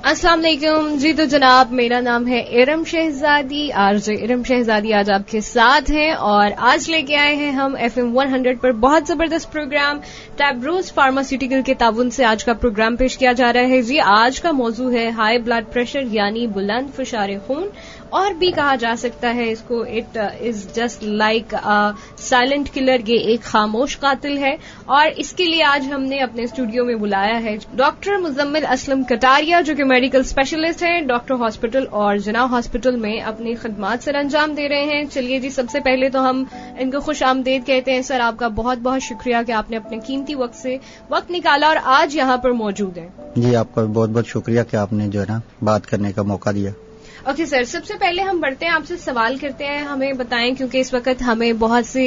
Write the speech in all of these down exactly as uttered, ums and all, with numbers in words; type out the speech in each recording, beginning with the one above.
السلام علیکم جی. تو جناب میرا نام ہے ارم شہزادی, آرجے ارم شہزادی آج آپ کے ساتھ ہیں, اور آج لے کے آئے ہیں ہم ایف ایم ون ہنڈریڈ پر بہت زبردست پروگرام ٹیبروز فارماسیوٹیکل کے تعاون سے آج کا پروگرام پیش کیا جا رہا ہے. جی آج کا موضوع ہے ہائی بلڈ پریشر یعنی بلند فشار خون, اور بھی کہا جا سکتا ہے اس کو it is just like silent colour, یہ ایک خاموش قاتل ہے. اور اس کے لیے آج ہم نے اپنے اسٹوڈیو میں بلایا ہے ڈاکٹر مزمل اسلم کٹاریا, جو کہ میڈیکل اسپیشلسٹ ہیں, ڈاکٹر ہاسپٹل اور جناح ہاسپٹل میں اپنی خدمات سر انجام دے رہے ہیں. چلیے جی, سب سے پہلے تو ہم ان کو خوش آمدید کہتے ہیں. سر آپ کا بہت بہت شکریہ کہ آپ نے اپنے قیمتی وقت سے وقت نکالا اور آج یہاں پر موجود ہیں. جی آپ کا بہت بہت شکریہ کہ آپ نے جو ہے نا بات کرنے کا موقع دیا. اوکے سر, سب سے پہلے ہم بڑھتے ہیں, آپ سے سوال کرتے ہیں, ہمیں بتائیں کیونکہ اس وقت ہمیں بہت سے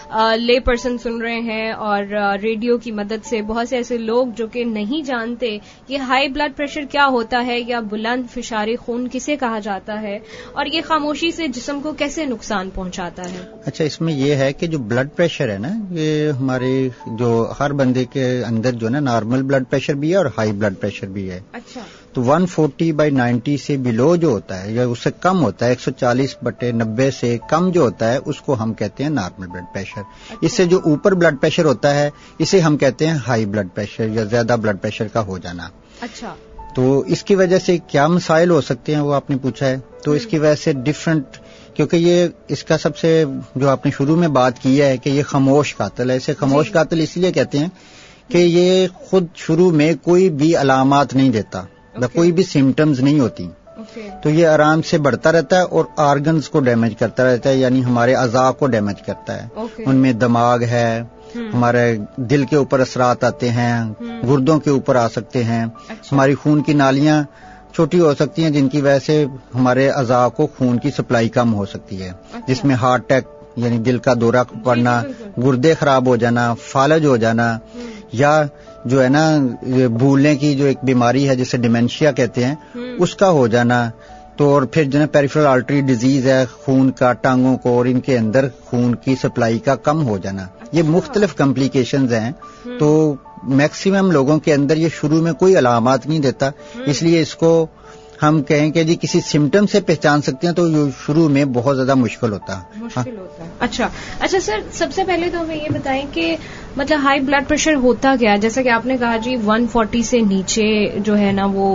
لے پرسن سن رہے ہیں اور ریڈیو کی مدد سے بہت سے ایسے لوگ جو کہ نہیں جانتے یہ ہائی بلڈ پریشر کیا ہوتا ہے یا بلند فشار خون کسے کہا جاتا ہے, اور یہ خاموشی سے جسم کو کیسے نقصان پہنچاتا ہے. اچھا, اس میں یہ ہے کہ جو بلڈ پریشر ہے نا, یہ ہمارے جو ہر بندے کے اندر جو ہے نا نارمل بلڈ پریشر بھی ہے اور ہائی بلڈ پریشر بھی ہے. اچھا, تو ون فورٹی بائی نائنٹی سے بلو جو ہوتا ہے یا اس سے کم ہوتا ہے, ایک سو چالیس بٹے نبے سے کم جو ہوتا ہے اس کو ہم کہتے ہیں نارمل بلڈ پریشر. اس سے جو اوپر بلڈ پریشر ہوتا ہے اسے ہم کہتے ہیں ہائی بلڈ پریشر یا زیادہ بلڈ پریشر کا ہو جانا. اچھا, تو اس کی وجہ سے کیا مسائل ہو سکتے ہیں وہ آپ نے پوچھا ہے. تو اس کی وجہ سے ڈفرنٹ, کیونکہ یہ اس کا سب سے جو آپ نے شروع میں بات کی ہے کہ یہ خاموش قاتل ہے. اسے خاموش قاتل اس لیے کہتے ہیں کہ یہ خود شروع میں کوئی بھی علامات نہیں دیتا, کوئی بھی سمٹمز نہیں ہوتی. Okay. تو یہ آرام سے بڑھتا رہتا ہے اور آرگنز کو ڈیمیج کرتا رہتا ہے, یعنی ہمارے اعضاء کو ڈیمیج کرتا ہے. Okay. ان میں دماغ ہے, hmm. ہمارے دل کے اوپر اثرات آتے ہیں, hmm. گردوں کے اوپر آ سکتے ہیں. اچھا. ہماری خون کی نالیاں چھوٹی ہو سکتی ہیں جن کی وجہ سے ہمارے اعضاء کو خون کی سپلائی کم ہو سکتی ہے. اچھا. جس میں ہارٹ اٹیک یعنی دل کا دورہ پڑنا, گردے خراب ہو جانا, فالج ہو جانا, hmm. یا جو ہے نا بھولنے کی جو ایک بیماری ہے جسے ڈیمینشیا کہتے ہیں اس کا ہو جانا. تو اور پھر جو ہے پیریفرل آرٹری ڈیزیز ہے خون کا, ٹانگوں کو اور ان کے اندر خون کی سپلائی کا کم ہو جانا. یہ مختلف کمپلیکیشنز ہیں. تو میکسیمم لوگوں کے اندر یہ شروع میں کوئی علامات نہیں دیتا, اس لیے اس کو ہم کہیں کہ جی کسی سمٹم سے پہچان سکتے ہیں تو یہ شروع میں بہت زیادہ مشکل ہوتا ہے. مشکل ہوتا ہے. اچھا اچھا سر, سب سے پہلے تو ہمیں یہ بتائیں کہ مطلب ہائی بلڈ پریشر ہوتا کیا ہے. جیسا کہ آپ نے کہا جی ون فورٹی سے نیچے جو ہے نا وہ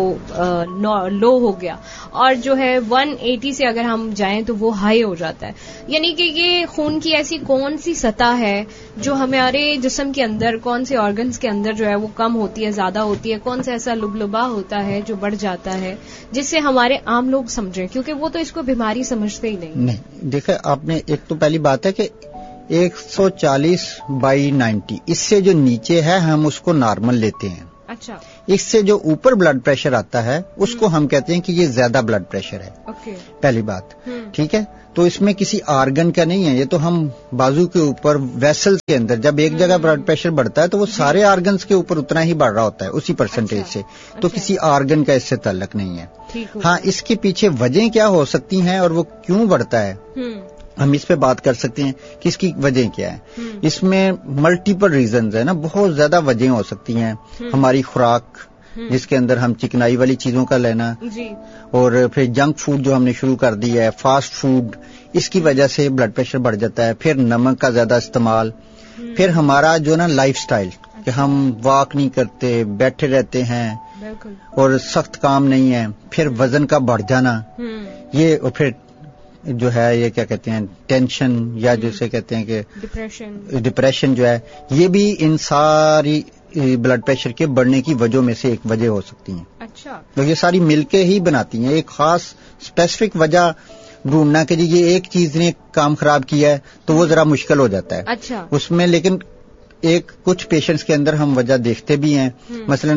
لو ہو گیا, اور جو ہے ون ایٹی سے اگر ہم جائیں تو وہ ہائی ہو جاتا ہے. یعنی کہ یہ خون کی ایسی کون سی سطح ہے جو ہمارے جسم کے اندر, کون سے آرگنز کے اندر جو ہے وہ کم ہوتی ہے, زیادہ ہوتی ہے, کون سا ایسا لبلبا ہوتا ہے جو بڑھ جاتا ہے جس سے ہمارے عام لوگ سمجھیں, کیونکہ وہ تو اس کو بیماری سمجھتے ہی نہیں. نہیں دیکھیں آپ نے, ایک تو پہلی بات ہے کہ ایک سو چالیس بائی نائنٹی اس سے جو نیچے ہے ہم اس کو نارمل لیتے ہیں. اچھا, اس سے جو اوپر بلڈ پریشر آتا ہے اس کو ہم کہتے ہیں کہ یہ زیادہ بلڈ پریشر ہے. اوکے, پہلی بات ٹھیک ہے. تو اس میں کسی آرگن کا نہیں ہے, یہ تو ہم بازو کے اوپر ویسل کے اندر جب ایک جگہ بلڈ پریشر بڑھتا ہے تو وہ سارے آرگنز کے اوپر اتنا ہی بڑھ رہا ہوتا ہے اسی پرسنٹیج سے. تو کسی آرگن کا اس سے تعلق نہیں ہے. ہاں, اس کے پیچھے وجہیں کیا ہو سکتی ہیں اور وہ کیوں بڑھتا ہے ہم اس پہ بات کر سکتے ہیں کہ اس کی وجہ کیا ہے. اس میں ملٹیپل ریزنز ہیں نا, بہت زیادہ وجہیں ہو سکتی ہیں. ہماری خوراک جس کے اندر ہم چکنائی والی چیزوں کا لینا, اور پھر جنک فوڈ جو ہم نے شروع کر دی ہے, فاسٹ فوڈ, اس کی وجہ سے بلڈ پریشر بڑھ جاتا ہے. پھر نمک کا زیادہ استعمال, پھر ہمارا جو نا لائف سٹائل کہ ہم واک نہیں کرتے, بیٹھے رہتے ہیں اور سخت کام نہیں ہے, پھر وزن کا بڑھ جانا, یہ اور پھر جو ہے یہ کیا کہتے ہیں ٹینشن یا جسے کہتے ہیں کہ ڈپریشن ڈپریشن جو ہے, یہ بھی ان ساری بلڈ پریشر کے بڑھنے کی وجہ میں سے ایک وجہ ہو سکتی ہیں. اچھا, تو یہ ساری مل کے ہی بناتی ہیں. ایک خاص اسپیسیفک وجہ ڈھونڈنا کہ جی یہ ایک چیز نے کام خراب کیا ہے تو وہ ذرا مشکل ہو جاتا ہے. اچھا, اس میں لیکن ایک کچھ پیشنٹس کے اندر ہم وجہ دیکھتے بھی ہیں. مثلا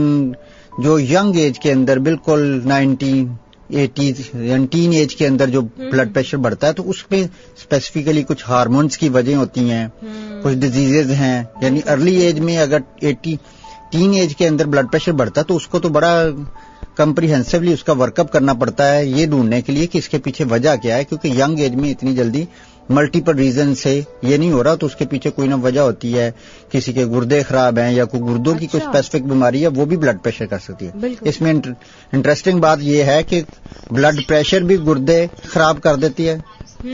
جو ینگ ایج کے اندر بالکل نائنٹین ایٹیز ٹین ایج کے اندر جو بلڈ پریشر بڑھتا ہے تو اس میں اسپیسیفکلی کچھ ہارمونس کی وجہ ہوتی ہیں, کچھ ڈیزیزز ہیں. یعنی ارلی ایج میں اگر ایٹی ٹین ایج کے اندر بلڈ پریشر بڑھتا ہے تو اس کو تو بڑا کمپریہنسولی اس کا ورک اپ کرنا پڑتا ہے یہ ڈھونڈنے کے لیے کہ اس کے پیچھے وجہ کیا ہے, کیونکہ ینگ ایج میں اتنی جلدی ملٹیپل ریزن سے یہ نہیں ہو رہا تو اس کے پیچھے کوئی نہ وجہ ہوتی ہے, کسی کے گردے خراب ہیں یا کوئی گردوں کی کوئی اسپیسیفک بیماری ہے, وہ بھی بلڈ پریشر کر سکتی ہے. اس میں انٹرسٹنگ بات یہ ہے کہ بلڈ پریشر بھی گردے خراب کر دیتی ہے,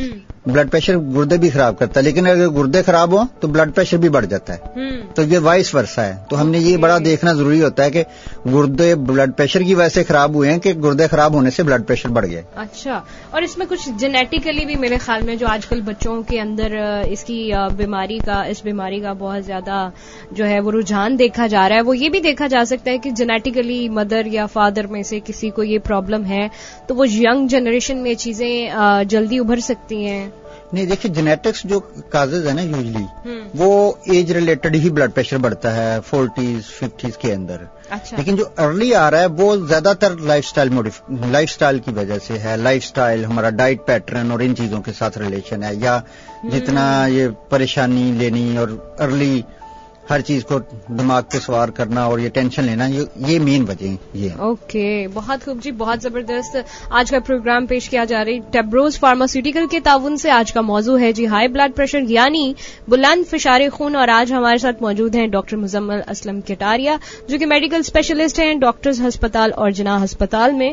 بلڈ پریشر گردے بھی خراب کرتا ہے, لیکن اگر گردے خراب ہوں تو بلڈ پریشر بھی بڑھ جاتا ہے. تو یہ وائس ورسا ہے. تو ہم نے یہ بڑا دیکھنا ضروری ہوتا ہے کہ گردے بلڈ پریشر کی وجہ سے خراب ہوئے ہیں کہ گردے خراب ہونے سے بلڈ پریشر بڑھ گیا. اچھا, اور اس میں کچھ جینیٹیکلی بھی میرے خیال میں جو آج کل بچوں کے اندر اس کی بیماری کا اس بیماری کا بہت زیادہ جو ہے وہ رجحان دیکھا جا رہا ہے, وہ یہ بھی دیکھا جا سکتا ہے کہ جینیٹیکلی مدر یا فادر میں سے کسی کو یہ پرابلم ہے تو وہ ینگ جنریشن میں چیزیں جلدی ابھر سکتی ہیں. نہیں دیکھیے, جینیٹکس جو کازز ہے نا یوزلی وہ ایج ریلیٹڈ ہی بلڈ پریشر بڑھتا ہے فورٹیز ففٹیز کے اندر. اچھا. لیکن جو ارلی آ رہا ہے وہ زیادہ تر لائف سٹائل لائف سٹائل کی وجہ سے ہے. لائف سٹائل, ہمارا ڈائٹ پیٹرن اور ان چیزوں کے ساتھ ریلیشن ہے, یا جتنا یہ پریشانی لینی اور ارلی ہر چیز کو دماغ پہ سوار کرنا اور یہ ٹینشن لینا, یہ مین وجہ یہ. اوکے, بہت خوب جی, بہت زبردست. آج کا پروگرام پیش کیا جا رہی ٹیبروز فارماسیوٹیکل کے تعاون سے. آج کا موضوع ہے جی ہائی بلڈ پریشر یعنی بلند فشار خون, اور آج ہمارے ساتھ موجود ہیں ڈاکٹر مزمل اسلم کٹاریا جو کہ میڈیکل اسپیشلسٹ ہیں ڈاکٹرز ہسپتال اور جناح ہسپتال میں.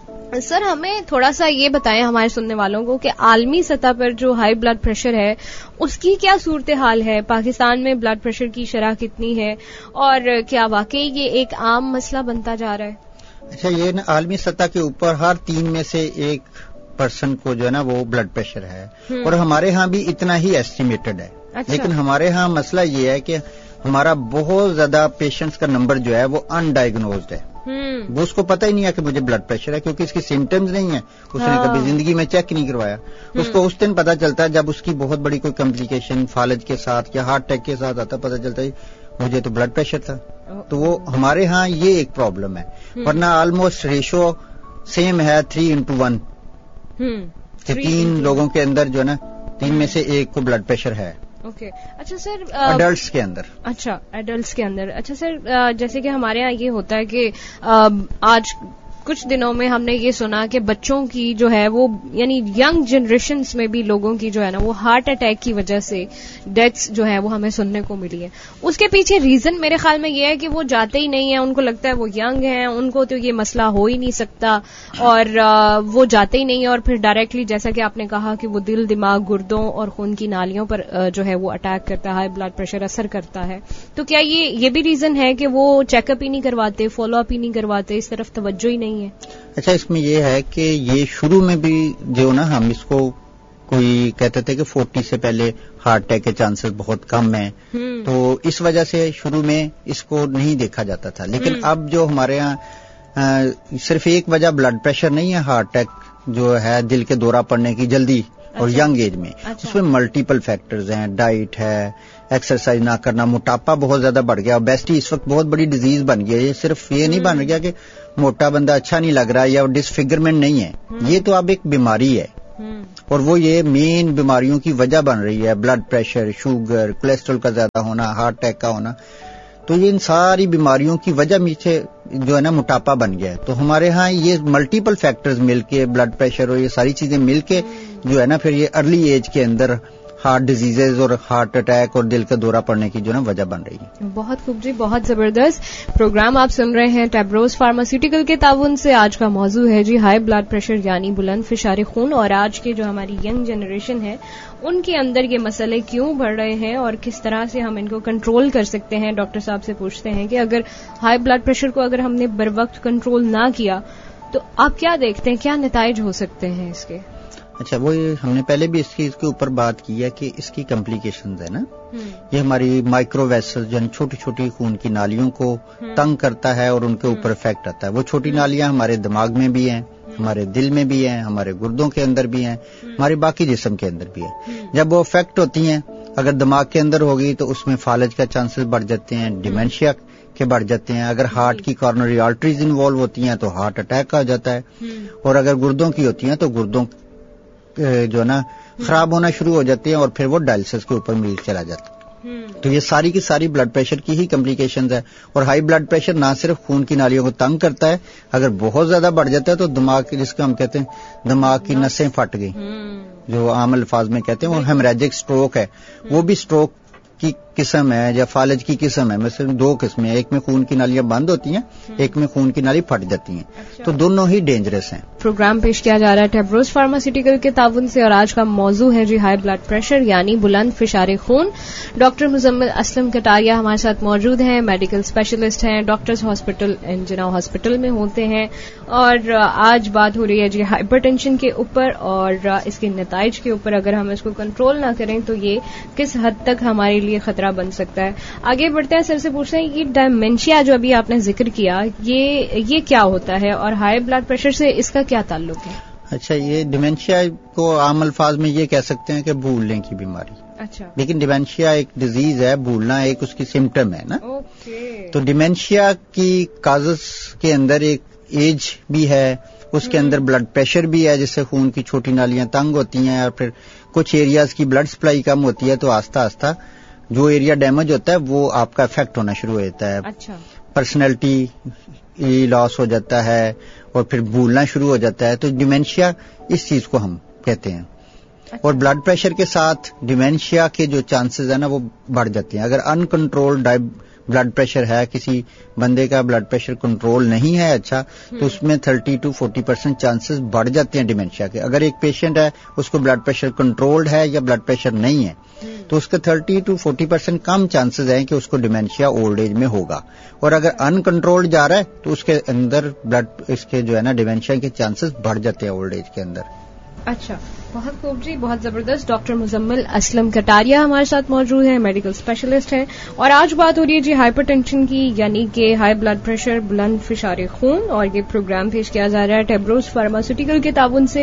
سر, ہمیں تھوڑا سا یہ بتائیں ہمارے سننے والوں کو کہ عالمی سطح پر جو ہائی بلڈ پریشر ہے اس کی کیا صورتحال ہے, پاکستان میں بلڈ پریشر کی شرح کتنی ہے, اور کیا واقعی یہ ایک عام مسئلہ بنتا جا رہا ہے؟ اچھا, یہ نا عالمی سطح کے اوپر ہر تین میں سے ایک پرسن کو جو ہے نا وہ بلڈ پریشر ہے, اور ہمارے ہاں بھی اتنا ہی ایسٹیمیٹڈ ہے. اچھا. لیکن ہمارے ہاں مسئلہ یہ ہے کہ ہمارا بہت زیادہ پیشنٹس کا نمبر جو ہے وہ ان ڈائگنوزڈ ہے. وہ اس کو پتہ ہی نہیں ہے کہ مجھے بلڈ پریشر ہے, کیونکہ اس کی سمٹمز نہیں ہیں, اس نے کبھی زندگی میں چیک نہیں کروایا. اس کو اس دن پتہ چلتا ہے جب اس کی بہت بڑی کوئی کمپلیکیشن فالج کے ساتھ یا ہارٹ اٹیک کے ساتھ آتا, پتہ چلتا ہے مجھے تو بلڈ پریشر تھا. تو وہ ہمارے ہاں یہ ایک پرابلم ہے, ورنہ آلموسٹ ریشو سیم ہے تھری انٹو ون. تین لوگوں کے اندر جو ہے نا تین میں سے ایک کو بلڈ پریشر ہے. اوکے. اچھا سر, ایڈلٹس کے اندر. اچھا, ایڈلٹس کے اندر. اچھا سر, جیسے کہ ہمارے یہاں یہ ہوتا ہے کہ آج کچھ دنوں میں ہم نے یہ سنا کہ بچوں کی جو ہے وہ یعنی ینگ جنریشنز میں بھی لوگوں کی جو ہے نا وہ ہارٹ اٹیک کی وجہ سے ڈیتھس جو ہے وہ ہمیں سننے کو ملی ہے. اس کے پیچھے ریزن میرے خیال میں یہ ہے کہ وہ جاتے ہی نہیں ہیں, ان کو لگتا ہے وہ ینگ ہیں, ان کو تو یہ مسئلہ ہو ہی نہیں سکتا, اور وہ جاتے ہی نہیں ہیں, اور پھر ڈائریکٹلی جیسا کہ آپ نے کہا کہ وہ دل, دماغ, گردوں اور خون کی نالیوں پر جو ہے وہ اٹیک کرتا ہے, ہائی بلڈ پریشر اثر کرتا ہے. تو کیا یہ یہ بھی ریزن ہے کہ وہ چیک اپ ہی نہیں کرواتے, فالو اپ ہی نہیں کرواتے, اس طرف توجہ ہی نہیں ہے؟ اچھا, اس میں یہ ہے کہ یہ شروع میں بھی جو نا ہم اس کو کوئی کہتے تھے کہ فورٹی سے پہلے ہارٹ اٹیک کے چانسز بہت کم ہیں, تو اس وجہ سے شروع میں اس کو نہیں دیکھا جاتا تھا. لیکن اب جو ہمارے ہاں صرف ایک وجہ بلڈ پریشر نہیں ہے, ہارٹ اٹیک جو ہے دل کے دورہ پڑنے کی جلدی اور ینگ ایج میں, اس میں ملٹیپل فیکٹرز ہیں. ڈائٹ ہے, ایکسرسائز نہ کرنا, موٹاپا بہت زیادہ بڑھ گیا, اوبیسٹی اس وقت بہت بڑی ڈیزیز بن گئی ہے. یہ صرف یہ نہیں بن گیا کہ موٹا بندہ اچھا نہیں لگ رہا یا ڈسفگرمنٹ نہیں ہے, یہ تو اب ایک بیماری ہے, اور وہ یہ مین بیماریوں کی وجہ بن رہی ہے. بلڈ پریشر, شوگر, کولیسٹرول کا زیادہ ہونا, ہارٹ اٹیک کا ہونا, تو یہ ان ساری بیماریوں کی وجہ پیچھے جو ہے نا موٹاپا بن گیا ہے. تو ہمارے ہاں یہ ملٹیپل فیکٹرز مل کے, بلڈ پریشر اور یہ ساری چیزیں مل کے جو ہے نا پھر یہ ارلی ایج کے اندر ہارٹ ڈیزیزز اور ہارٹ اٹیک اور دل کا دورہ پڑنے کی جو نا وجہ بن رہی ہے. بہت خوب جی, بہت زبردست. پروگرام آپ سن رہے ہیں ٹیبروز فارماسیوٹیکل کے تعاون سے. آج کا موضوع ہے جی ہائی بلڈ پریشر یعنی بلند فشار خون, اور آج کی جو ہماری ینگ جنریشن ہے ان کے اندر یہ مسئلے کیوں بڑھ رہے ہیں اور کس طرح سے ہم ان کو کنٹرول کر سکتے ہیں. ڈاکٹر صاحب سے پوچھتے ہیں کہ اگر ہائی بلڈ پریشر کو اگر ہم نے بر وقت کنٹرول نہ کیا تو آپ کیا دیکھتے ہیں, کیا نتائج ہو سکتے ہیں اس کے؟ اچھا, وہ ہم نے پہلے بھی اس کی اس کے اوپر بات کی ہے کہ اس کی کمپلیکیشنز ہے نا, یہ ہماری مائکرو ویسلز یعنی چھوٹی چھوٹی خون کی نالیوں کو تنگ کرتا ہے اور ان کے اوپر افیکٹ آتا ہے. وہ چھوٹی نالیاں ہمارے دماغ میں بھی ہیں, ہمارے دل میں بھی ہیں, ہمارے گردوں کے اندر بھی ہیں, ہمارے باقی جسم کے اندر بھی ہیں. جب وہ افیکٹ ہوتی ہیں, اگر دماغ کے اندر ہوگی تو اس میں فالج کا چانسز بڑھ جاتے ہیں, ڈیمینشیا کے بڑھ جاتے ہیں. اگر ہارٹ کی کارنری آرٹریز انوالو ہوتی ہیں تو ہارٹ اٹیک آ جاتا ہے, اور اگر گردوں کی ہوتی ہیں تو گردوں جو ہے نا خراب ہونا شروع ہو جاتے ہیں, اور پھر وہ ڈائلسس کے اوپر مریض چلا جاتا ہے. تو یہ ساری کی ساری بلڈ پریشر کی ہی کمپلیکیشنز ہے. اور ہائی بلڈ پریشر نہ صرف خون کی نالیوں کو تنگ کرتا ہے, اگر بہت زیادہ بڑھ جاتا ہے تو دماغ کی, جس کو ہم کہتے ہیں دماغ کی نسیں پھٹ گئی, جو عام الفاظ میں کہتے ہیں وہ ہیمریجک سٹروک ہے. وہ بھی سٹروک کی قسم ہے یا فالج کی قسم ہے. مثلا دو قسمیں، ایک میں خون کی نالیاں بند ہوتی ہیں، ایک میں خون کی نالی پھٹ جاتی ہیں. اچھا. تو دونوں ہی ڈینجرس ہیں. پروگرام پیش کیا جا رہا ہے ٹیبروز فارماسیوٹیکل کے تعاون سے، اور آج کا موضوع ہے جی ہائی بلڈ پریشر یعنی بلند فشار خون. ڈاکٹر مزمل اسلم کٹاریا ہمارے ساتھ موجود ہیں، میڈیکل اسپیشلسٹ ہیں، ڈاکٹرز ہاسپٹل انجنا ہاسپٹل میں ہوتے ہیں، اور آج بات ہو رہی ہے جی ہائپر ٹینشن کے اوپر اور اس کے نتائج کے اوپر. اگر ہم اس کو کنٹرول نہ کریں تو یہ کس حد تک ہمارے لیے خطرہ بن سکتا ہے. آگے بڑھتے ہیں، سر سے پوچھتے ہیں یہ ڈائمینشیا جو ابھی آپ نے ذکر کیا یہ یہ کیا ہوتا ہے اور ہائی بلڈ پریشر سے اس کا کیا تعلق ہے؟ اچھا، یہ ڈیمینشیا کو عام الفاظ میں یہ کہہ سکتے ہیں کہ بھولنے کی بیماری. اچھا. لیکن ڈیمینشیا ایک ڈیزیز ہے، بھولنا ایک اس کی سمٹم ہے نا. اوکے. تو ڈیمینشیا کی کازز کے اندر ایک ایج بھی ہے، اس کے اندر بلڈ پریشر بھی ہے جس سے خون کی چھوٹی نالیاں تنگ ہوتی ہیں، اور پھر کچھ ایریاز کی بلڈ سپلائی کم ہوتی ہے، تو آہستہ آہستہ جو ایریا ڈیمیج ہوتا ہے وہ آپ کا افیکٹ ہونا شروع ہو جاتا ہے. اچھا. پرسنالٹی لاس ہو جاتا ہے اور پھر بھولنا شروع ہو جاتا ہے. تو ڈیمینشیا اس چیز کو ہم کہتے ہیں. اچھا. اور بلڈ پریشر کے ساتھ ڈیمینشیا کے جو چانسز ہیں نا وہ بڑھ جاتے ہیں. اگر ان کنٹرول بلڈ پریشر ہے، کسی بندے کا بلڈ پریشر کنٹرول نہیں ہے اچھا، تو اس میں thirty two forty percent chances بڑھ جاتے ہیں ڈیمینشیا کے. اگر ایک پیشنٹ ہے اس کو بلڈ پریشر کنٹرولڈ ہے یا بلڈ پریشر نہیں ہے تو اس کا تھرٹی ٹو فورٹی پرسینٹ کم چانسز ہیں کہ اس کو ڈیمینشیا اولڈ ایج میں ہوگا. اور اگر ان کنٹرولڈ جا رہا ہے تو اس کے اندر بلڈ اس کے جو ہے نا ڈیمینشیا کے چانسز بڑھ جاتے ہیں اولڈ ایج کے اندر. اچھا، بہت خوب جی، بہت زبردست. ڈاکٹر مزمل اسلم کٹاریا ہمارے ساتھ موجود ہیں، میڈیکل اسپیشلسٹ ہیں، اور آج بات ہو رہی ہے جی ہائپر ٹینشن کی یعنی کہ ہائی بلڈ پریشر، بلند فشار خون، اور یہ پروگرام پیش کیا جا رہا ہے ٹیبروز فارماسیوٹیکل کے تعاون سے.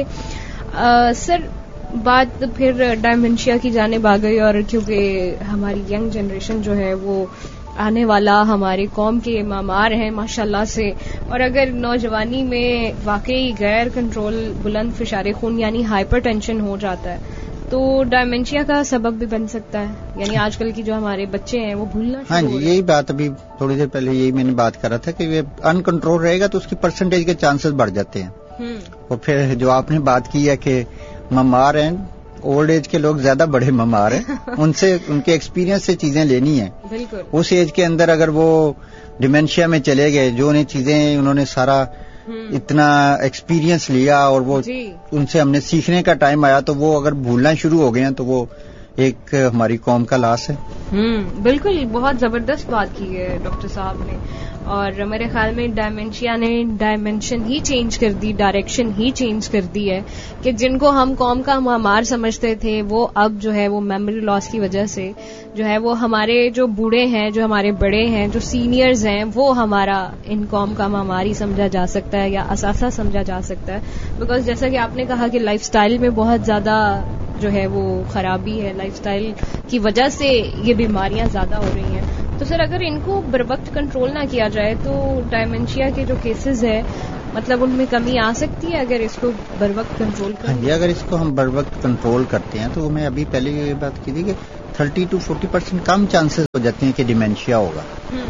آ, سر بات پھر ڈائمینشیا کی جانب آ گئی، اور کیونکہ ہماری ینگ جنریشن جو ہے وہ آنے والا ہماری قوم کے معمار ہیں ماشاءاللہ سے، اور اگر نوجوانی میں واقعی غیر کنٹرول بلند فشار خون یعنی ہائپر ٹینشن ہو جاتا ہے تو ڈائمینشیا کا سبب بھی بن سکتا ہے. یعنی آج کل کی جو ہمارے بچے ہیں وہ بھولنا شروع. ہاں جی، یہی بات ابھی تھوڑی دیر پہلے یہی میں نے بات کر رہا تھا کہ یہ ان کنٹرول رہے گا تو اس کی پرسنٹیج کے چانسز بڑھ جاتے ہیں. اور پھر جو آپ نے بات کی ہے کہ ممار ہیں، اولڈ ایج کے لوگ زیادہ بڑے ممار ہیں، ان سے ان کے ایکسپیرینس سے چیزیں لینی ہیں. بالکل. اس ایج کے اندر اگر وہ ڈیمینشیا میں چلے گئے، جو انہیں چیزیں انہوں نے سارا اتنا ایکسپیرینس لیا اور وہ جی. ان سے ہم نے سیکھنے کا ٹائم آیا تو وہ اگر بھولنا شروع ہو گئے ہیں تو وہ ایک ہماری قوم کا لاس ہے. ہوں بالکل، بہت زبردست بات کی ہے ڈاکٹر صاحب نے، اور میرے خیال میں ڈائمینشیا نے ڈائمینشن ہی چینج کر دی، ڈائریکشن ہی چینج کر دی ہے کہ جن کو ہم قوم کا معمار سمجھتے تھے وہ اب جو ہے وہ میموری لاس کی وجہ سے جو ہے وہ ہمارے جو بوڑھے ہیں، جو ہمارے بڑے ہیں، جو سینئرز ہیں، وہ ہمارا ان قوم کا معمار ہی سمجھا جا سکتا ہے یا اثاثہ سمجھا جا سکتا ہے. بیکاز جیسا کہ آپ نے کہا کہ لائف سٹائل میں بہت زیادہ جو ہے وہ خرابی ہے، لائف سٹائل کی وجہ سے یہ بیماریاں زیادہ ہو رہی ہیں. تو سر اگر ان کو بر وقت کنٹرول نہ کیا جائے تو ڈائمینشیا کے جو کیسز ہیں مطلب ان میں کمی آ سکتی ہے اگر اس کو بر وقت کنٹرول کریں. ہاں جی، اگر اس کو ہم بر وقت کنٹرول کرتے ہیں تو میں ابھی پہلے یہ بات کی تھی کہ تھرٹی ٹو فورٹی پرسینٹ کم چانسز ہو جاتے ہیں کہ ڈیمینشیا ہوگا.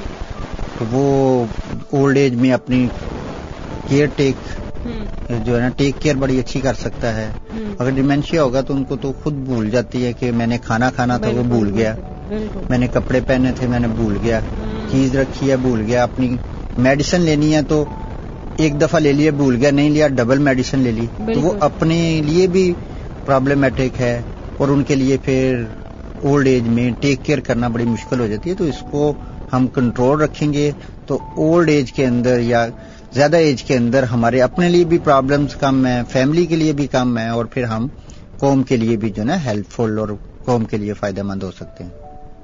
تو وہ اولڈ ایج میں اپنی کیئر ٹیک جو ہے نا ٹیک کیئر بڑی اچھی کر سکتا ہے. اگر ڈیمینشیا ہوگا تو ان کو تو خود بھول جاتی ہے کہ میں نے کھانا کھانا تھا وہ بھول گیا، میں نے کپڑے پہنے تھے میں نے بھول گیا، چیز رکھی ہے بھول گیا، اپنی میڈیسن لینی ہے تو ایک دفعہ لے لیا بھول گیا، نہیں لیا ڈبل میڈیسن لے لی، تو وہ اپنے لیے بھی پرابلمٹک ہے اور ان کے لیے پھر اولڈ ایج میں ٹیک کیئر کرنا بڑی مشکل ہو جاتی ہے. تو اس کو ہم کنٹرول رکھیں گے تو اولڈ ایج کے اندر یا زیادہ ایج کے اندر ہمارے اپنے لیے بھی پرابلمز کم ہیں، فیملی کے لیے بھی کم ہیں، اور پھر ہم قوم کے لیے بھی جو نا ہیلپ فل اور قوم کے لیے فائدہ مند ہو سکتے ہیں.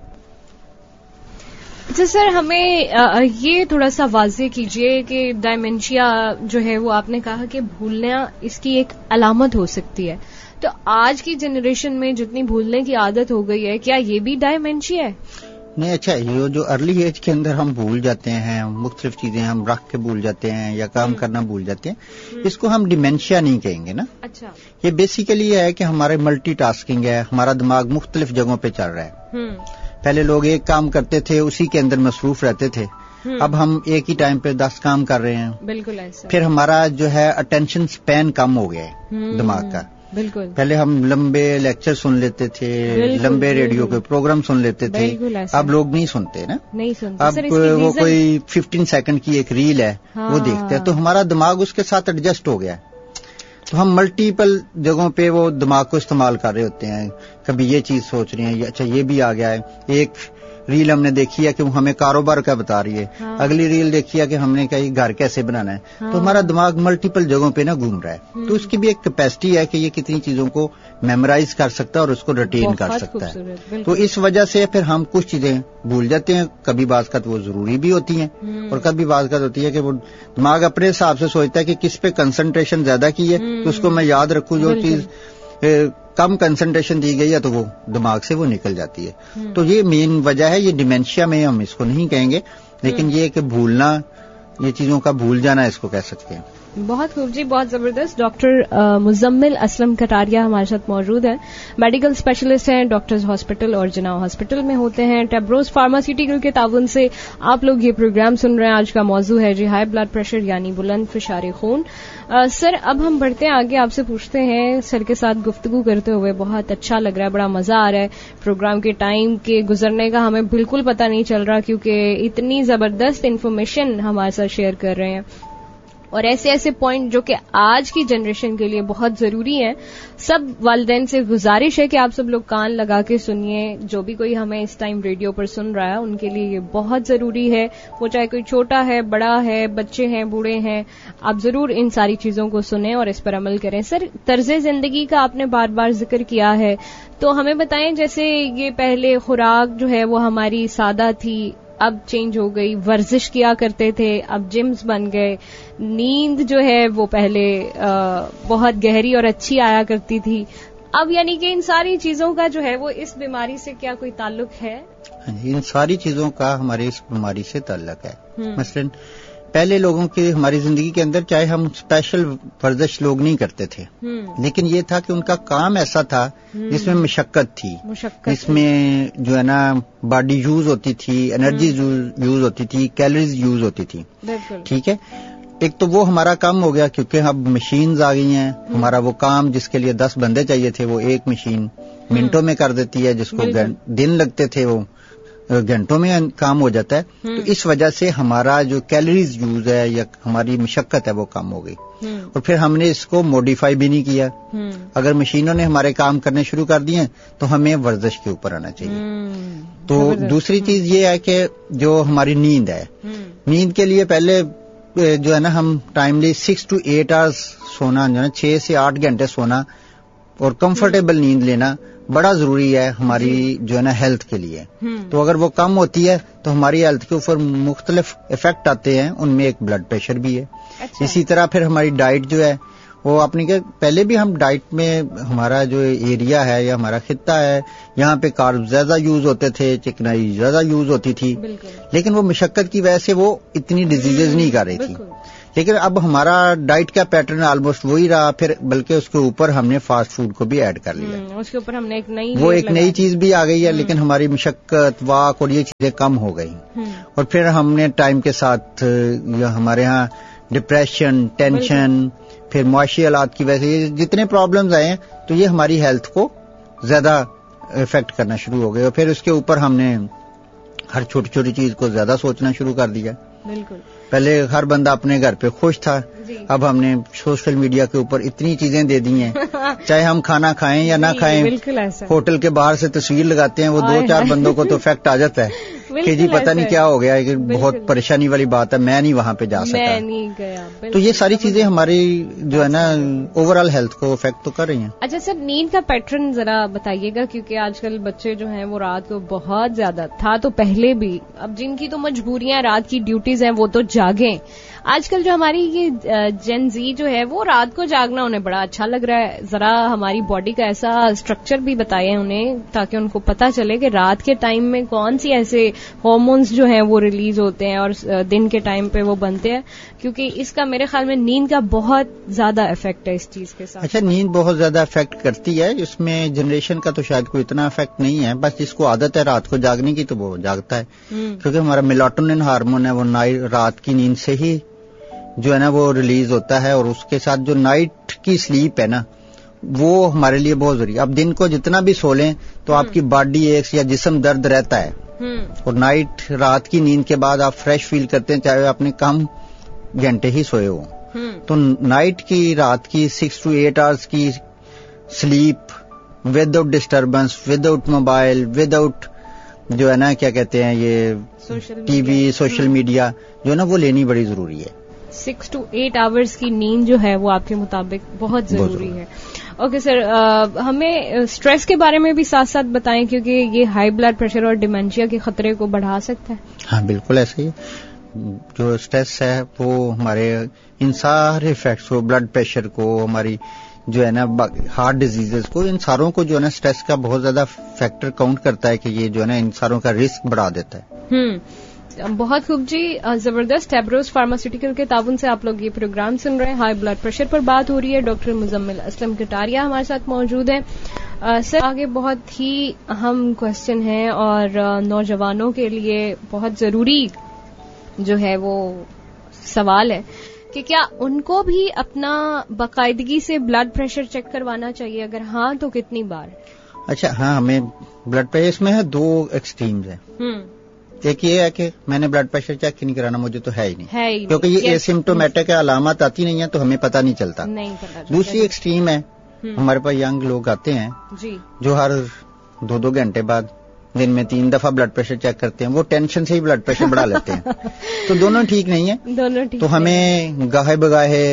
اچھا سر، ہمیں یہ تھوڑا سا واضح کیجئے کہ ڈائمینشیا جو ہے وہ آپ نے کہا کہ بھولنا اس کی ایک علامت ہو سکتی ہے، تو آج کی جنریشن میں جتنی بھولنے کی عادت ہو گئی ہے کیا یہ بھی ڈائمینشیا ہے؟ نہیں. اچھا، یہ جو ارلی ایج کے اندر ہم بھول جاتے ہیں، مختلف چیزیں ہم رکھ کے بھول جاتے ہیں یا کام کرنا بھول جاتے ہیں، اس کو ہم ڈیمینشیا نہیں کہیں گے نا. اچھا. یہ بیسیکلی یہ ہے کہ ہمارے ملٹی ٹاسکنگ ہے، ہمارا دماغ مختلف جگہوں پہ چل رہا ہے. پہلے لوگ ایک کام کرتے تھے اسی کے اندر مصروف رہتے تھے، اب ہم ایک ہی ٹائم پہ دس کام کر رہے ہیں. بالکل ایسا. پھر ہمارا جو ہے اٹینشن سپین کم ہو گیا ہے دماغ کا. بالکل. پہلے ہم لمبے لیکچر سن لیتے تھے, لمبے ریڈیو کے پروگرام سن لیتے تھے, اب لوگ نہیں سنتے نا, نہیں سنتے. اب وہ کوئی ففٹین سیکنڈ کی ایک ریل ہے وہ دیکھتے ہیں, تو ہمارا دماغ اس کے ساتھ ایڈجسٹ ہو گیا, تو ہم ملٹیپل جگہوں پہ وہ دماغ کو استعمال کر رہے ہوتے ہیں. کبھی یہ چیز سوچ رہے ہیں, اچھا یہ بھی آ گیا ہے, ایک ریل ہم نے دیکھی ہے کہ وہ ہمیں کاروبار کا بتا رہی ہے, ہاں. اگلی ریل دیکھی ہے کہ ہم نے کہیں گھر کیسے بنانا ہے, ہاں. تو ہمارا دماغ ملٹیپل جگہوں پہ نا گھوم رہا ہے, تو اس کی بھی ایک کیپیسٹی ہے کہ یہ کتنی چیزوں کو میمورائز کر سکتا ہے اور اس کو ریٹین کر سکتا ہے. تو اس وجہ سے پھر ہم کچھ چیزیں بھول جاتے ہیں, کبھی بعض کا وہ ضروری بھی ہوتی ہیں اور کبھی بعض کا ہوتی ہے کہ وہ دماغ اپنے حساب سے سوچتا ہے کہ کس پہ کنسنٹریشن زیادہ کی ہے تو اس کو میں یاد رکھوں, جو چیز کم کنسنٹریشن دی گئی ہے تو وہ دماغ سے وہ نکل جاتی ہے. تو یہ مین وجہ ہے, یہ ڈیمینشیا میں ہم اس کو نہیں کہیں گے, لیکن یہ کہ بھولنا, یہ چیزوں کا بھول جانا اس کو کہہ سکتے ہیں. بہت خوب جی, بہت زبردست. ڈاکٹر مزمل اسلم کٹاریا ہمارے ساتھ موجود ہیں, میڈیکل اسپیشلسٹ ہیں, ڈاکٹرز ہاسپٹل اور جناح ہاسپٹل میں ہوتے ہیں. ٹیبروز فارماسیوٹیکل کے تعاون سے آپ لوگ یہ پروگرام سن رہے ہیں. آج کا موضوع ہے جی ہائی بلڈ پریشر یعنی بلند فشار خون. سر اب ہم بڑھتے ہیں آگے, آپ سے پوچھتے ہیں, سر کے ساتھ گفتگو کرتے ہوئے بہت اچھا لگ رہا ہے, بڑا مزہ آ رہا ہے. پروگرام کے ٹائم کے گزرنے کا ہمیں بالکل پتہ نہیں چل رہا کیونکہ اتنی زبردست انفارمیشن ہمارے ساتھ شیئر کر رہے ہیں اور ایسے ایسے پوائنٹ جو کہ آج کی جنریشن کے لیے بہت ضروری ہیں. سب والدین سے گزارش ہے کہ آپ سب لوگ کان لگا کے سنیے, جو بھی کوئی ہمیں اس ٹائم ریڈیو پر سن رہا ہے ان کے لیے یہ بہت ضروری ہے, وہ چاہے کوئی چھوٹا ہے, بڑا ہے, بچے ہیں, بوڑھے ہیں, آپ ضرور ان ساری چیزوں کو سنیں اور اس پر عمل کریں. سر, طرز زندگی کا آپ نے بار بار ذکر کیا ہے, تو ہمیں بتائیں, جیسے یہ پہلے خوراک جو ہے وہ ہماری سادہ تھی, اب چینج ہو گئی, ورزش کیا کرتے تھے, اب جمز بن گئے, نیند جو ہے وہ پہلے بہت گہری اور اچھی آیا کرتی تھی, اب یعنی کہ ان ساری چیزوں کا جو ہے وہ اس بیماری سے کیا کوئی تعلق ہے؟ ان ساری چیزوں کا ہماری اس بیماری سے تعلق ہے. مثلاً پہلے لوگوں کی ہماری زندگی کے اندر چاہے ہم اسپیشل ورزش لوگ نہیں کرتے تھے, لیکن یہ تھا کہ ان کا کام ایسا تھا جس میں مشقت تھی, جس میں جو ہے نا باڈی یوز ہوتی تھی, انرجی یوز ہوتی تھی, کیلریز یوز ہوتی تھی. ٹھیک ہے, ایک تو وہ ہمارا کم ہو گیا کیونکہ اب مشینز آ گئی ہیں. ہمارا وہ کام جس کے لیے دس بندے چاہیے تھے وہ ایک مشین منٹوں میں کر دیتی ہے, جس کو دن لگتے تھے وہ گھنٹوں میں کام ہو جاتا ہے. تو اس وجہ سے ہمارا جو کیلریز یوز ہے یا ہماری مشقت ہے وہ کم ہو گئی, اور پھر ہم نے اس کو موڈیفائی بھی نہیں کیا. اگر مشینوں نے ہمارے کام کرنے شروع کر دیے تو ہمیں ورزش کے اوپر آنا چاہیے. تو دوسری چیز یہ ہے کہ جو ہماری نیند ہے, نیند کے لیے پہلے جو ہے نا ہم timely six to eight hours سونا, جو ہے نا چھ سے آٹھ گھنٹے سونا اور کمفرٹیبل نیند لینا بڑا ضروری ہے ہماری جو ہے نا ہیلتھ کے لیے. تو اگر وہ کم ہوتی ہے تو ہماری ہیلتھ کے اوپر مختلف افیکٹ آتے ہیں, ان میں ایک بلڈ پریشر بھی ہے. اسی طرح پھر ہماری ڈائٹ جو ہے وہ اپنی کہ پہلے بھی ہم ڈائٹ میں ہمارا جو ایریا ہے یا ہمارا خطہ ہے یہاں پہ کارب زیادہ یوز ہوتے تھے, چکنائی زیادہ یوز ہوتی تھی, لیکن وہ مشقت کی وجہ سے وہ اتنی ڈیزیزز نہیں کر رہی تھی. لیکن اب ہمارا ڈائٹ کا پیٹرن آلموسٹ وہی رہا, پھر بلکہ اس کے اوپر ہم نے فاسٹ فوڈ کو بھی ایڈ کر لیا, اس کے اوپر ہم نے ایک نئی وہ ایک نئی چیز بھی آ گئی ہے, لیکن ہماری مشقت, واک اور یہ چیزیں کم ہو گئی. اور پھر ہم نے ٹائم کے ساتھ ہمارے ہاں ڈپریشن, ٹینشن, پھر معاشی حالات کی وجہ سے جتنے پرابلمز آئے ہیں تو یہ ہماری ہیلتھ کو زیادہ افیکٹ کرنا شروع ہو گئے, اور پھر اس کے اوپر ہم نے ہر چھوٹی چھوٹی چیز کو زیادہ سوچنا شروع کر دیا. بالکل, پہلے ہر بندہ اپنے گھر پہ خوش تھا, اب ہم نے سوشل میڈیا کے اوپر اتنی چیزیں دے دی ہیں, چاہے ہم کھانا کھائیں یا نہ کھائیں, ہوٹل کے باہر سے تصویر لگاتے ہیں, وہ دو چار بندوں کو تو افیکٹ آ جاتا ہے کہ جی پتہ نہیں کیا ہو گیا, کہ بہت پریشانی والی بات ہے, میں نہیں وہاں پہ جا سکتا. تو یہ ساری چیزیں ہماری جو ہے نا اوور آل ہیلتھ کو افیکٹ تو کر رہی ہیں. اچھا سر, نیند کا پیٹرن ذرا بتائیے گا, کیونکہ آج کل بچے جو ہیں وہ رات کو بہت زیادہ, تھا تو پہلے بھی, اب جن کی تو مجبوریاں رات کی ڈیوٹیز ہیں وہ تو جاگیں. آج کل جو ہماری یہ جن زی جو ہے وہ رات کو جاگنا انہیں بڑا اچھا لگ رہا ہے. ذرا ہماری باڈی کا ایسا اسٹرکچر بھی بتائیں انہیں, تاکہ ان کو پتا چلے کہ رات کے ٹائم میں کون سی ایسے ہارمونز جو ہیں وہ ریلیز ہوتے ہیں اور دن کے ٹائم پہ وہ بنتے ہیں, کیونکہ اس کا میرے خیال میں نیند کا بہت زیادہ افیکٹ ہے اس چیز کے ساتھ. اچھا, نیند بہت زیادہ افیکٹ کرتی ہے, اس میں جنریشن کا تو شاید کوئی اتنا افیکٹ نہیں ہے, بس جس کو عادت ہے رات کو جاگنے کی تو وہ جاگتا ہے, کیونکہ ہمارا میلاٹونن ہارمون ہے وہ رات کی نیند سے ہی جو ہے نا وہ ریلیز ہوتا ہے, اور اس کے ساتھ جو نائٹ کی سلیپ ہے نا وہ ہمارے لیے بہت ضروری ہے. اب دن کو جتنا بھی سو لیں تو آپ کی باڈی ایکس یا جسم درد رہتا ہے, اور نائٹ رات کی نیند کے بعد آپ فریش فیل کرتے ہیں چاہے آپ نے کم گھنٹے ہی سوئے ہوں. تو نائٹ کی رات کی سکس ٹو ایٹ آورس کی slip with out disturbance, with out mobile, with out جو ہے نا کیا کہتے ہیں یہ ٹی وی سوشل میڈیا جو ہے نا وہ لینی بڑی ضروری ہے. سکس ٹو ایٹ آورس کی نیند جو ہے وہ آپ کے مطابق بہت ضروری ہے. اوکے سر, ہمیں اسٹریس کے بارے میں بھی ساتھ ساتھ بتائیں کیونکہ یہ ہائی بلڈ پریشر اور ڈیمینشیا کے خطرے کو بڑھا سکتا ہے. ہاں بالکل ایسا ہی. جو اسٹریس ہے وہ ہمارے ان سارے افیکٹس کو, بلڈ پریشر کو, ہماری جو ہے نا ہارٹ ڈیزیزز کو, ان ساروں کو جو ہے نا اسٹریس کا بہت زیادہ فیکٹر کاؤنٹ کرتا ہے کہ یہ جو ہے نا ان ساروں کا رسک بڑھا دیتا ہے. ہوں بہت خوب جی, زبردست. ٹیبروز فارماسیوٹیکل کے تعاون سے آپ لوگ یہ پروگرام سن رہے ہیں. ہائی بلڈ پریشر پر بات ہو رہی ہے. ڈاکٹر مزمل اسلم کٹاریا ہمارے ساتھ موجود ہیں. سر آگے بہت ہی اہم کوشچن ہے اور نوجوانوں کے لیے بہت ضروری جو ہے وہ سوال ہے کہ کیا ان کو بھی اپنا باقاعدگی سے بلڈ پریشر چیک کروانا چاہیے, اگر ہاں تو کتنی بار؟ اچھا ہاں, ہمیں بلڈ پریشر میں ہے دو ایکسٹریمز ہیں. ایک یہ ہے کہ میں نے بلڈ پریشر چیک نہیں کرانا, مجھے تو ہے ہی نہیں, کیونکہ یہ ایسمپٹومیٹک علامات آتی نہیں ہیں تو ہمیں پتہ نہیں چلتا. دوسری ایکسٹریم ہے, ہمارے پاس ینگ لوگ آتے ہیں جو ہر دو دو گھنٹے بعد دن میں تین دفعہ بلڈ پریشر چیک کرتے ہیں. وہ ٹینشن سے ہی بلڈ پریشر بڑھا لیتے ہیں. تو دونوں ٹھیک نہیں ہیں. تو ہمیں گاہے بگاہے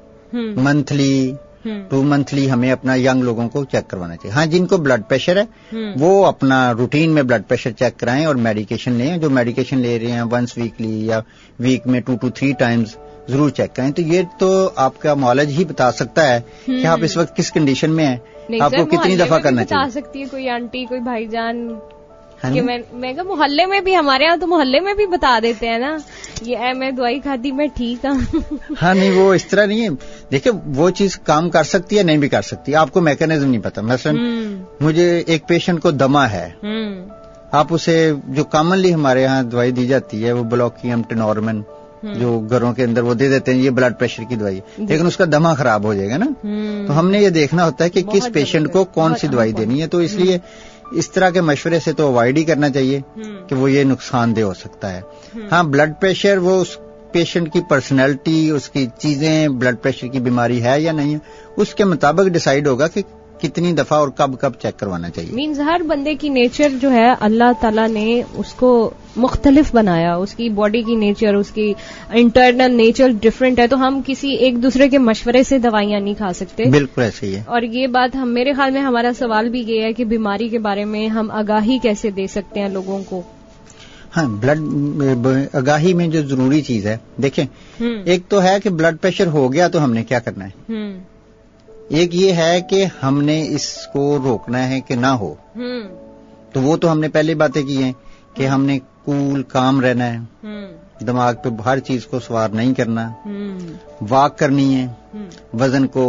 منتھلی ٹو منتھلی ہمیں اپنا ینگ لوگوں کو چیک کروانا چاہیے. ہاں جن کو بلڈ پریشر ہے وہ اپنا روٹین میں بلڈ پریشر چیک کرائیں اور میڈیکیشن لیں. جو میڈیکیشن لے رہے ہیں ونس ویکلی یا ویک میں ٹو ٹو تھری ٹائمز ضرور چیک کریں. تو یہ تو آپ کا معالج ہی بتا سکتا ہے کہ آپ اس وقت کس کنڈیشن میں ہیں, آپ کو کتنی دفعہ کرنا چاہیے. بتا سکتی ہے کوئی آنٹی کوئی بھائی جان کہ میں میں کہ محلے میں بھی, ہمارے یہاں تو محلے میں بھی بتا دیتے ہیں نا یہ اے میں دوائی کھاتی میں ٹھیک ہوں. ہاں نہیں وہ اس طرح نہیں ہے. دیکھیں وہ چیز کام کر سکتی ہے نہیں بھی کر سکتی, آپ کو میکینزم نہیں پتا. مثلا مجھے ایک پیشنٹ کو دما ہے, آپ اسے جو کامنلی ہمارے یہاں دوائی دی جاتی ہے وہ بلوکیم ٹینورمن جو گھروں کے اندر وہ دے دیتے ہیں, یہ بلڈ پریشر کی دوائی, لیکن اس کا دما خراب ہو جائے گا نا. تو ہم نے یہ دیکھنا ہوتا ہے کہ کس پیشنٹ کو کون سی دوائی دینی ہے. تو اس لیے اس طرح کے مشورے سے تو اوائڈ ہی کرنا چاہیے کہ وہ یہ نقصان دہ ہو سکتا ہے. ہاں بلڈ پریشر وہ اس پیشنٹ کی پرسنالٹی, اس کی چیزیں, بلڈ پریشر کی بیماری ہے یا نہیں ہے, اس کے مطابق ڈیسائیڈ ہوگا کہ کتنی دفعہ اور کب کب چیک کروانا چاہیے. مینز ہر بندے کی نیچر جو ہے اللہ تعالیٰ نے اس کو مختلف بنایا, اس کی باڈی کی نیچر, اس کی انٹرنل نیچر ڈفرینٹ ہے. تو ہم کسی ایک دوسرے کے مشورے سے دوائیاں نہیں کھا سکتے. بالکل ایسے ہی ہے. اور یہ بات ہم میرے خیال میں ہمارا سوال بھی یہ ہے کہ بیماری کے بارے میں ہم آگاہی کیسے دے سکتے ہیں لوگوں کو. ہاں بلڈ آگاہی میں جو ضروری چیز ہے, دیکھیں ایک تو ہے کہ بلڈ پریشر ہو گیا تو ہم نے کیا کرنا ہے, ایک یہ ہے کہ ہم نے اس کو روکنا ہے کہ نہ ہو. تو وہ تو ہم نے پہلے باتیں کی ہیں کہ ہم نے کول کام رہنا ہے, دماغ پہ ہر چیز کو سوار نہیں کرنا, واک کرنی ہے, وزن کو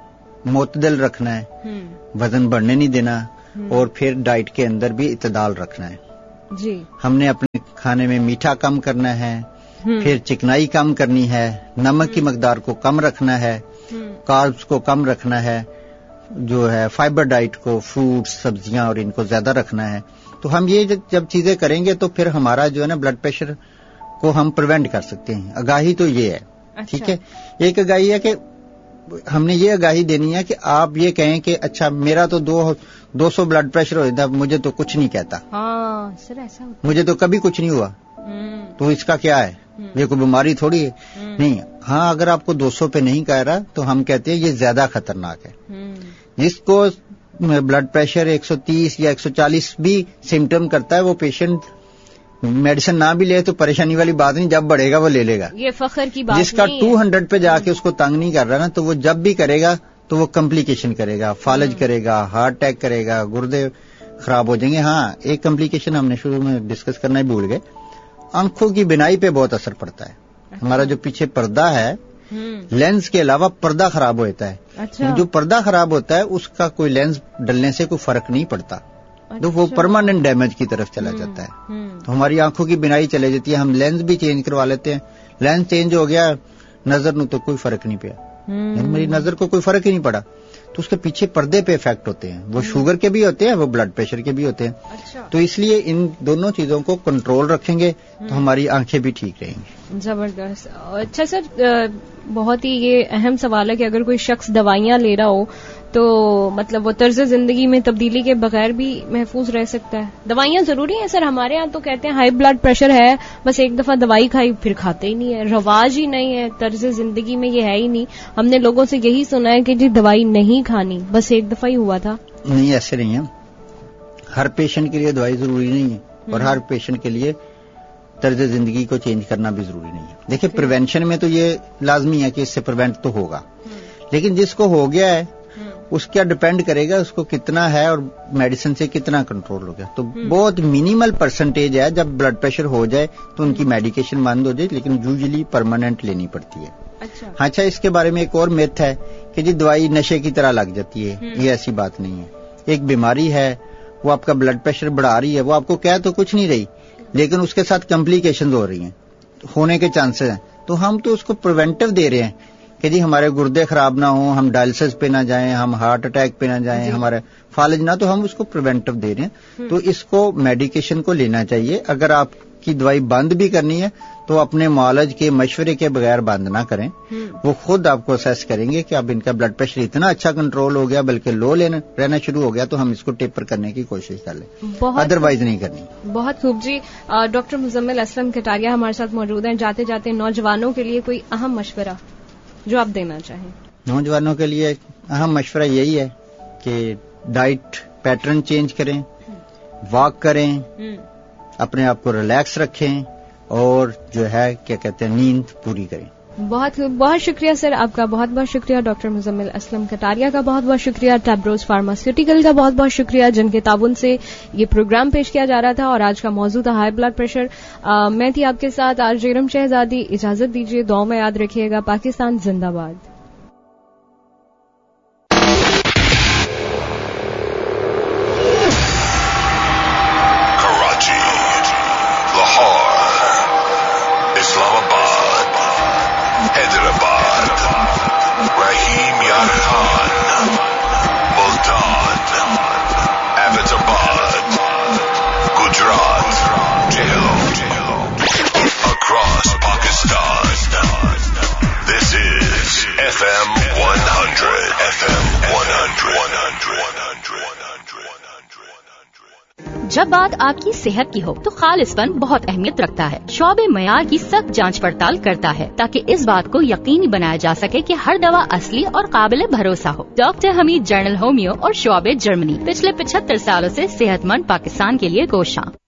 معتدل رکھنا ہے, وزن بڑھنے نہیں دینا, اور پھر ڈائٹ کے اندر بھی اعتدال رکھنا ہے. جی ہم نے اپنے کھانے میں میٹھا کم کرنا ہے, پھر چکنائی کم کرنی ہے, نمک کی مقدار کو کم رکھنا ہے, کاربس کو کم رکھنا ہے, جو ہے فائبر ڈائٹ کو, فروٹس سبزیاں اور ان کو زیادہ رکھنا ہے. تو ہم یہ جب چیزیں کریں گے تو پھر ہمارا جو ہے نا بلڈ پریشر کو ہم پریونٹ کر سکتے ہیں. آگاہی تو یہ ہے. ٹھیک ہے, ایک آگاہی ہے کہ ہم نے یہ آگاہی دینی ہے کہ آپ یہ کہیں کہ اچھا میرا تو دو دو سو بلڈ پریشر ہو جاتا ہے, مجھے تو کچھ نہیں کہتا, ہاں سر ایسا مجھے تو کبھی کچھ نہیں ہوا, تو اس کا کیا ہے, یہ کوئی بیماری تھوڑی ہے. نہیں, ہاں اگر آپ کو دو سو پہ نہیں کہہ رہا تو ہم کہتے ہیں یہ زیادہ خطرناک ہے. جس کو بلڈ پریشر ایک سو تیس یا ایک سو چالیس بھی سمٹم کرتا ہے وہ پیشنٹ میڈیسن نہ بھی لے تو پریشانی والی بات نہیں, جب بڑھے گا وہ لے لے گا. یہ فخر کی بات. جس کا ٹو ہنڈریڈ پہ جا کے اس کو تنگ نہیں کر رہا نا, تو وہ جب بھی کرے گا تو وہ کمپلیکیشن کرے گا, فالج کرے گا, ہارٹ اٹیک کرے گا, گردے خراب ہو جائیں گے. ہاں ایک کمپلیکیشن ہم نے شروع میں ڈسکس کرنا ہی بھول گئے, آنکھوں کی بینائی پہ بہت اثر پڑتا ہے. ہمارا جو پیچھے پردہ ہے لینس کے علاوہ پردہ خراب ہوتا ہے. جو پردہ خراب ہوتا ہے اس کا کوئی لینس ڈلنے سے کوئی فرق نہیں پڑتا, تو وہ پرماننٹ ڈیمیج کی طرف چلا جاتا ہے. تو ہماری آنکھوں کی بینائی چلے جاتی ہے, ہم لینس بھی چینج کروا لیتے ہیں, لینس چینج ہو گیا, نظر نو تو کوئی فرق نہیں پیا, میری نظر کو کوئی فرق ہی نہیں پڑا. تو اس کے پیچھے پردے پہ افیکٹ ہوتے ہیں. وہ شوگر کے بھی ہوتے ہیں, وہ بلڈ پریشر کے بھی ہوتے ہیں. تو اس لیے ان دونوں چیزوں کو کنٹرول رکھیں گے تو ہماری آنکھیں بھی ٹھیک رہیں گی. زبردست. اچھا سر, بہت ہی یہ اہم سوال ہے کہ اگر کوئی شخص دوائیاں لے رہا ہو تو مطلب وہ طرز زندگی میں تبدیلی کے بغیر بھی محفوظ رہ سکتا ہے؟ دوائیاں ضروری ہیں سر؟ ہمارے یہاں تو کہتے ہیں ہائی بلڈ پریشر ہے, بس ایک دفعہ دوائی کھائی پھر کھاتے ہی نہیں ہے, رواج ہی نہیں ہے, طرز زندگی میں یہ ہے ہی نہیں. ہم نے لوگوں سے یہی سنا ہے کہ جی دوائی نہیں کھانی, بس ایک دفعہ ہی ہوا تھا. نہیں, ایسے نہیں ہے. ہر پیشنٹ کے لیے دوائی ضروری نہیں ہے, اور ہر پیشنٹ کے لیے طرز زندگی کو چینج کرنا بھی ضروری نہیں ہے. دیکھیں, پریونشن میں تو یہ لازمی ہے کہ اس سے پریونٹ تو ہوگا, لیکن جس کو ہو گیا ہے اس کا ڈپینڈ کرے گا اس کو کتنا ہے اور میڈیسن سے کتنا کنٹرول ہو گیا. تو بہت منیمل پرسنٹیج ہے, جب بلڈ پریشر ہو جائے تو ان کی میڈیکیشن بند ہو جائے, لیکن یوزلی پرماننٹ لینی پڑتی ہے. اچھا اچھا اس کے بارے میں ایک اور میتھ ہے کہ جی دوائی نشے کی طرح لگ جاتی ہے. یہ ایسی بات نہیں ہے. ایک بیماری ہے, وہ آپ کا بلڈ پریشر بڑھا رہی ہے, وہ آپ کو کہہ تو کچھ نہیں رہی, لیکن اس کے ساتھ کمپلیکیشنز ہو رہی ہیں, ہونے کے چانسز ہیں. تو ہم تو اس کو پریونٹیو دے رہے ہیں کہ جی ہمارے گردے خراب نہ ہوں, ہم ڈائلسس پہ نہ جائیں, ہم ہارٹ اٹیک پہ نہ جائیں, ہمارے فالج نہ, تو ہم اس کو پریونٹیو دے رہے ہیں. تو اس کو میڈیکیشن کو لینا چاہیے. اگر آپ کی دوائی بند بھی کرنی ہے تو اپنے معالج کے مشورے کے بغیر بند نہ کریں. وہ خود آپ کو اسیس کریں گے کہ اب ان کا بلڈ پریشر اتنا اچھا کنٹرول ہو گیا, بلکہ لو لینا رہنا شروع ہو گیا, تو ہم اس کو ٹیپر کرنے کی کوشش کر لیں, ادروائز نہیں کرنی. بہت خوب جی. ڈاکٹر مزمل اسلم کٹاریا ہمارے ساتھ موجود ہیں. جاتے جاتے نوجوانوں کے لیے کوئی اہم مشورہ جو آپ دینا چاہیں؟ نوجوانوں کے لیے اہم مشورہ یہی ہے کہ ڈائٹ پیٹرن چینج کریں, واک کریں, اپنے آپ کو ریلیکس رکھیں, اور جو ہے کیا کہتے ہیں نیند پوری کریں. بہت بہت شکریہ سر آپ کا, بہت بہت شکریہ ڈاکٹر مزمل اسلم کٹاریا کا, بہت بہت شکریہ ٹیبروز فارماسیوٹیکل کا, بہت بہت شکریہ جن کے تعاون سے یہ پروگرام پیش کیا جا رہا تھا. اور آج کا موضوع تھا ہائی بلڈ پریشر. آ, میں تھی آپ کے ساتھ آر جے ارم شہزادی. اجازت دیجیے, دعاؤں میں یاد رکھیے گا. پاکستان زندہ باد. جب بات آپ کی صحت کی ہو تو خالص پن بہت اہمیت رکھتا ہے. شعبہ معیار کی سخت جانچ پڑتال کرتا ہے تاکہ اس بات کو یقینی بنایا جا سکے کہ ہر دوا اصلی اور قابل بھروسہ ہو. ڈاکٹر حمید جنرل ہومیو اور شعبہ جرمنی پچھلے پچہتر سالوں سے صحت مند پاکستان کے لیے کوشاں.